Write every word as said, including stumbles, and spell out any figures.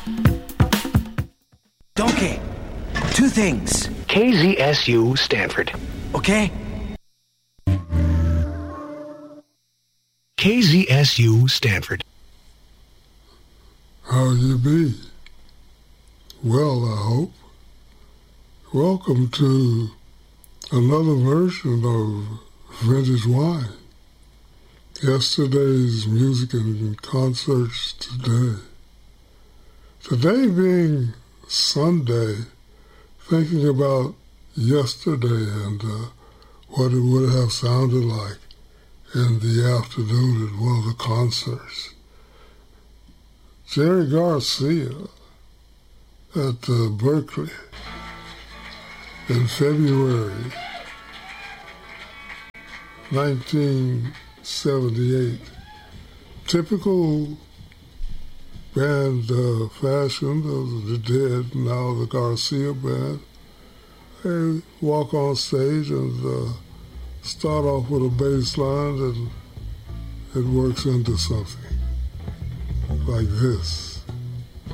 Donkey, two things. K Z S U Stanford. Okay? K Z S U Stanford. How you be? Well, I hope. Welcome to another version of Vintage Wine. Yesterday's music and concerts today. Today being Sunday, thinking about yesterday and uh, what it would have sounded like in the afternoon at one of the concerts. Jerry Garcia at uh, Berkeley in February nineteen seventy-eight. Typical band uh, fashion of the Dead, now the Garcia Band. They walk on stage and uh, start off with a bass line and it works into something like this.